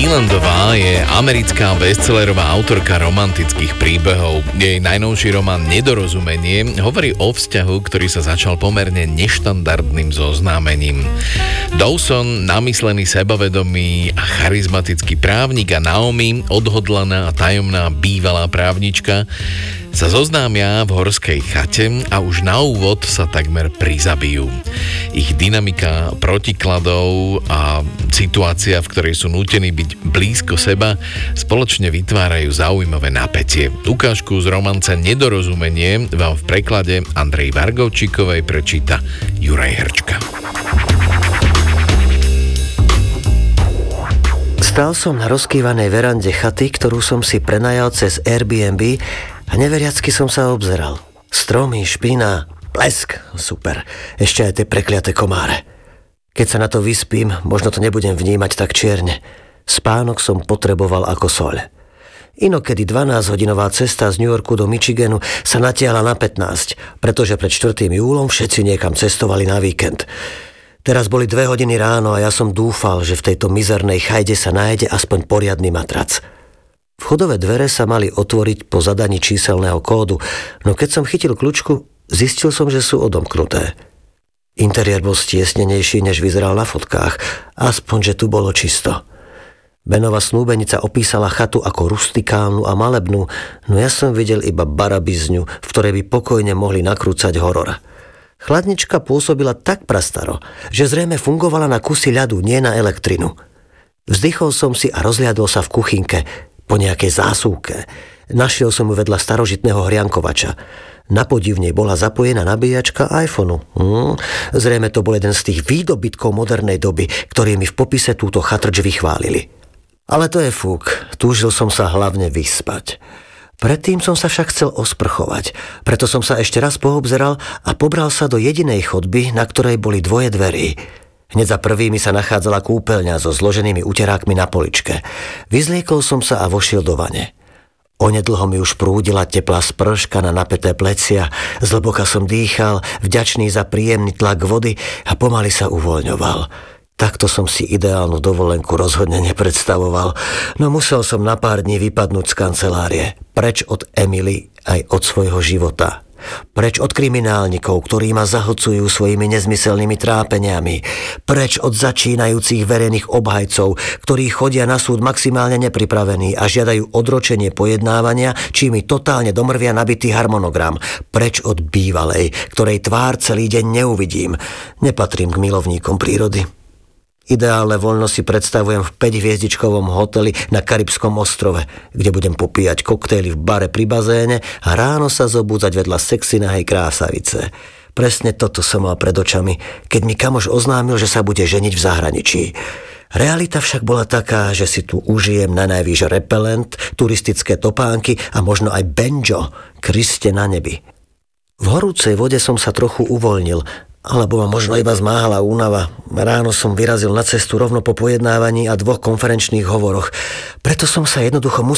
Wielandová je americká bestsellerová autorka romantických príbehov. Jej najnovší román Nedorozumenie hovorí o vzťahu, ktorý sa začal pomerne neštandardným zoznámením. Dawson, namyslený, sebavedomý a charizmatický právnik, a Naomi, odhodlaná a tajomná bývalá právnička, sa zoznámia v horskej chate a už na úvod sa takmer prizabijú. Ich dynamika protikladov a situácia, v ktorej sú nútení byť blízko seba, spoločne vytvárajú zaujímavé napätie. Ukážku z romance Nedorozumenie vám v preklade Andrej Vargovčíkovej prečíta Juraj Hrčka. Stál som na rozkývanej verande chaty, ktorú som si prenajal cez Airbnb, a neveriacky som sa obzeral. Stromy, špina, blesk, super. Ešte aj tie prekliaté komáre. Keď sa na to vyspím, možno to nebudem vnímať tak čierne. Spánok som potreboval ako soľ. Inokedy 12-hodinová cesta z New Yorku do Michiganu sa natiahla na 15, pretože pred 4. júlom všetci niekam cestovali na víkend. Teraz boli 2 hodiny ráno a ja som dúfal, že v tejto mizernej chajde sa nájde aspoň poriadny matrac. Vchodové dvere sa mali otvoriť po zadaní číselného kódu, no keď som chytil kľúčku, zistil som, že sú odomknuté. Interiér bol stiesnenejší, než vyzeral na fotkách, aspoň, že tu bolo čisto. Benova snúbenica opísala chatu ako rustikálnu a malebnú, no ja som videl iba barabizňu, v ktorej by pokojne mohli nakrúcať horor. Chladnička pôsobila tak prastaro, že zrejme fungovala na kusy ľadu, nie na elektrinu. Vzdychol som si a rozliadol sa v kuchynke, po nejakej zásuvke. Našiel som ju vedľa starožitného hriankovača. Na podiv v nej bola zapojená nabíjačka iPhoneu. Zrejme to bol jeden z tých výdobytkov modernej doby, ktorí mi v popise túto chatrč vychválili. Ale to je fúk. Túžil som sa hlavne vyspať. Predtým som sa však chcel osprchovať. Preto som sa ešte raz poobzeral a pobral sa do jedinej chodby, na ktorej boli 2 dverí. Hneď za prvými sa nachádzala kúpeľňa so zloženými uterákmi na poličke. Vyzliekol som sa a vošiel do vane. Onedlho mi už prúdila teplá sprška na napäté plecia, zhlboka som dýchal, vďačný za príjemný tlak vody, a pomaly sa uvoľňoval. Takto som si ideálnu dovolenku rozhodne nepredstavoval, no musel som na pár dní vypadnúť z kancelárie, preč od Emily aj od svojho života. Preč od kriminálnikov, ktorí ma zahlcujú svojimi nezmyselnými trápeniami. Preč od začínajúcich verejných obhajcov, ktorí chodia na súd maximálne nepripravení a žiadajú odročenie pojednávania, či mi totálne domrvia nabitý harmonogram. Preč od bývalej, ktorej tvár celý deň neuvidím. Nepatrím k milovníkom prírody. Ideálne voľno si predstavujem v 5-hviezdičkovom hoteli na Karibskom ostrove, kde budem popíjať koktejly v bare pri bazéne a ráno sa zobúdzať vedľa sexy nahej krásavice. Presne toto som mal pred očami, keď mi kamoš oznámil, že sa bude ženiť v zahraničí. Realita však bola taká, že si tu užijem na najvýš repelent, turistické topánky a možno aj banjo, Kriste na nebi. V horúcej vode som sa trochu uvoľnil, alebo ma možno iba zmáhala únava. Ráno som vyrazil na cestu rovno po pojednávaní a 2 konferenčných hovoroch. Preto som sa jednoducho musel